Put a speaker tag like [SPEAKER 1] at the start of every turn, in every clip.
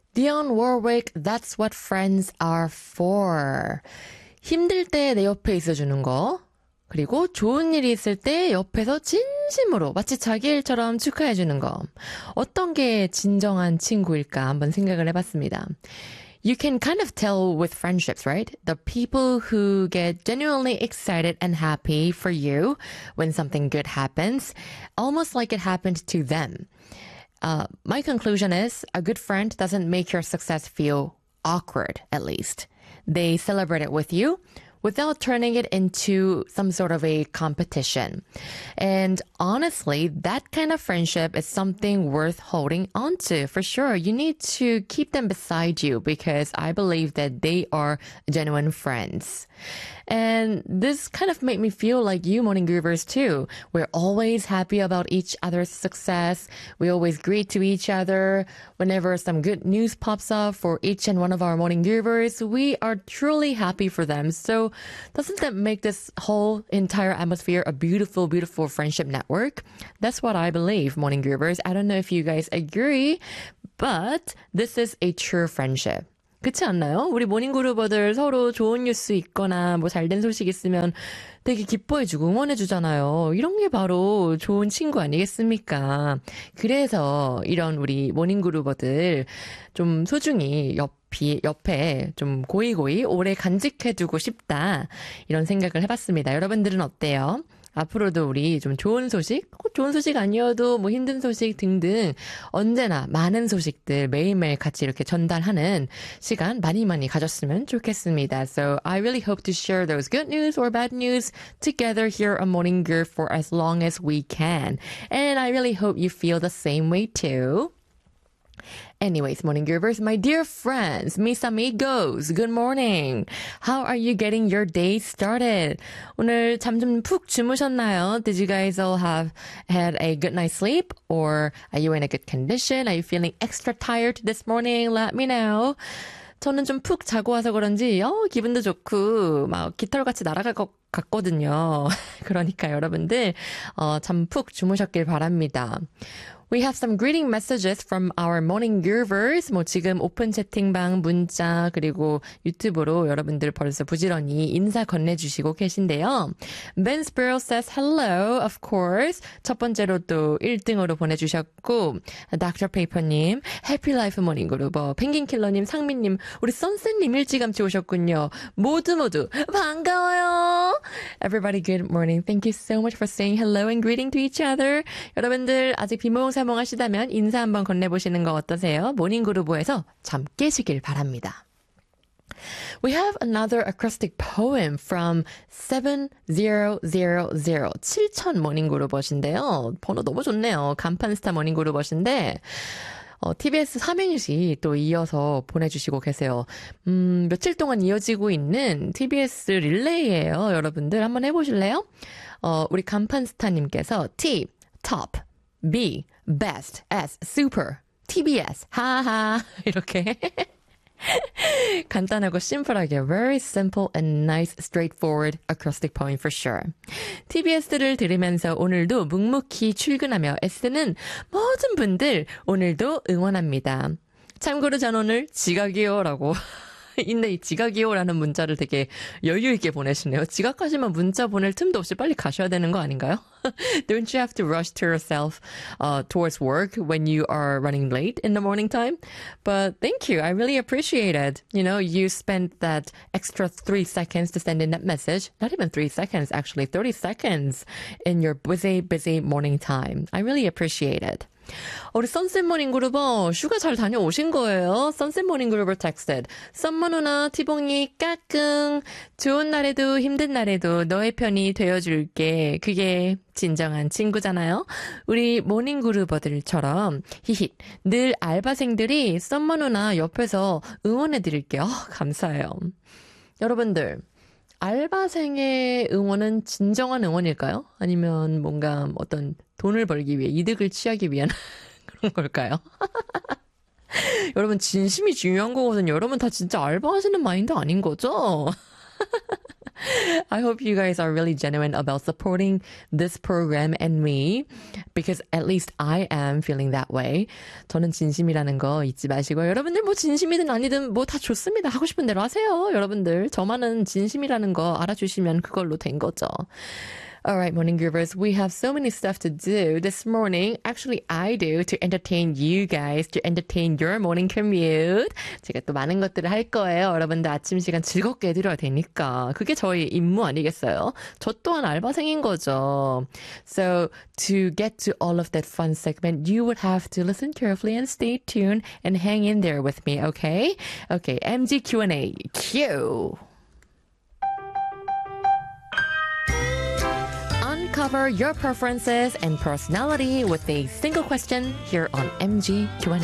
[SPEAKER 1] Dionne Warwick, that's what friends are for. 힘들 때 내 옆에 있어주는 거. 그리고 좋은 일이 있을 때 옆에서 진심으로 마치 자기 일처럼 축하해주는 거. 어떤 게 진정한 친구일까 한번 생각을 해봤습니다. You can kind of tell with friendships, right? The people who get genuinely excited and happy for you when something good happens, almost like it happened to them. My conclusion is a good friend doesn't make your success feel awkward, at least. They celebrate it with you without turning it into some sort of a competition. And honestly, that kind of friendship is something worth holding on to, for sure. You need to keep them beside you because I believe that they are genuine friends. And this kind of made me feel like you morning groovers too. We're always happy about each other's success. We always greet to each other. Whenever some good news pops up for each and one of our morning groovers, we are truly happy for them. So doesn't that make this whole entire atmosphere a beautiful, beautiful friendship network? That's what I believe, morning groovers. I don't know if you guys agree, but this is a true friendship. 그렇지 않나요? 우리 모닝그루버들 서로 좋은 뉴스 있거나 뭐 잘된 소식 있으면 되게 기뻐해주고 응원해주잖아요. 이런 게 바로 좋은 친구 아니겠습니까? 그래서 이런 우리 모닝그루버들 좀 소중히 옆에 좀 고이고이 오래 간직해두고 싶다. 이런 생각을 해봤습니다. 여러분들은 어때요? 앞으로도 우리 좀 좋은 소식, 꼭 좋은 소식 아니어도 뭐 힘든 소식 등등 언제나 많은 소식들 매일매일 같이 이렇게 전달하는 시간 많이 가졌으면 좋겠습니다. So I really hope to share those good news or bad news together here on Morning Groove for as long as we can. And I really hope you feel the same way too. Anyways, morning groovers, my dear friends, mis amigos, good morning. How are you getting your day started? 오늘 잠 좀 푹 주무셨나요? Did you guys all have had a good night's sleep? Or are you in a good condition? Are you feeling extra tired this morning? Let me know. 저는 좀 푹 자고 와서 그런지 기분도 좋고 막 깃털같이 날아갈 것 같거든요. 그러니까 여러분들 잠 푹 주무셨길 바랍니다. We have some greeting messages from our morning groovers. 뭐 지금 오픈 채팅방 문자 그리고 유튜브로 여러분들 벌써 부지런히 인사 건네주시고 계신데요. Ben Sparrow says hello, of course. 첫 번째로 또 1등으로 보내주셨고 Dr. Paper님, Happy Life Morning Groover, 펭귄킬러님, 상민님, 우리 선셋님 일찌감치 오셨군요. 모두 반가워요. Everybody good morning. Thank you so much for saying hello and greeting to each other. 여러분들 아직 비몽사몽하시다면 인사 한번 건네보시는 거 어떠세요? 모닝그루브에서 잠 깨시길 바랍니다. We have another acrostic poem from 7000. 7000 모닝그루버신데요. 번호 너무 좋네요. 간판스타 모닝그루버신데 TBS 삼행시 또 이어서 보내주시고 계세요. 며칠 동안 이어지고 있는 TBS 릴레이예요. 여러분들 한번 해보실래요? 우리 간판스타님께서 T, top, B, best, S, super, TBS, 하하 이렇게 간단하고 심플하게 very simple and nice, straightforward acrostic poem for sure. TBS를 들으면서 오늘도 묵묵히 출근하며 애쓰는 모든 분들 오늘도 응원합니다. 참고로 전 오늘 지각이요라고 근데 이 지각이요라는 문자를 되게 여유 있게 보내시네요. 지각하시면 문자 보낼 틈도 없이 빨리 가셔야 되는 거 아닌가요? Don't you have to rush to yourself towards work when you are running late in the morning time? But thank you. I really appreciate it. You know, you spent that extra 3 seconds to send in that message. Not even 3 seconds, actually 30 seconds in your busy morning time. I really appreciate it. 우리 선셋 모닝 그루버 휴가 잘 다녀오신 거예요? 선셋 모닝 그루버 texted. 썸머 누나 티봉이 까꿍. 좋은 날에도 힘든 날에도 너의 편이 되어줄게. 그게 진정한 친구잖아요. 우리 모닝 그루버들처럼 히히 늘 알바생들이 썸머 누나 옆에서 응원해드릴게요. 감사해요. 여러분들 알바생의 응원은 진정한 응원일까요? 아니면 뭔가 어떤 돈을 벌기 위해 이득을 취하기 위한 그런 걸까요? 여러분 진심이 중요한 거거든요. 여러분 다 진짜 알바하시는 마인드 아닌 거죠? I hope you guys are really genuine about supporting this program and me because at least I am feeling that way. 저는 진심이라는 거 잊지 마시고요. 여러분들 뭐 진심이든 아니든 뭐 다 좋습니다. 하고 싶은 대로 하세요. 여러분들 저만은 진심이라는 거 알아주시면 그걸로 된 거죠. Alright, Morning Groovers, we have so many stuff to do this morning. Actually, I do to entertain you guys, to entertain your morning commute. 제가 또 많은 것들을 할 거예요. 여러분들 아침 시간 즐겁게 해드려야 되니까. 그게 저희 임무 아니겠어요? 저 또한 알바생인 거죠. So, to get to all of that fun segment, you would have to listen carefully and stay tuned and hang in there with me, okay? Okay, MG Q&A, cue! Uncover your preferences and personality with a single question here on MG Q&A.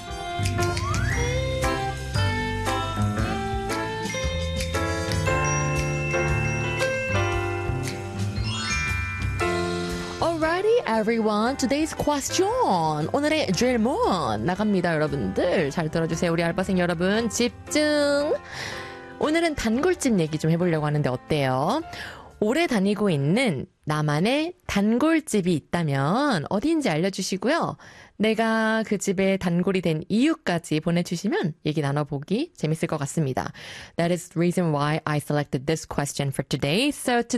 [SPEAKER 1] Alrighty, everyone. Today's question. 오늘의 질문 나갑니다, 여러분들. 잘 들어주세요, 우리 알바생 여러분. 집중. 오늘은 단골집 얘기 좀 해보려고 하는데 어때요? 오래 다니고 있는 나만의 단골집이 있다면 어디인지 알려주시고요. 내가 그 집에 단골이 된 이유까지 보내주시면 얘기 나눠보기 재밌을 것 같습니다. That is the reason why I selected this question for today. So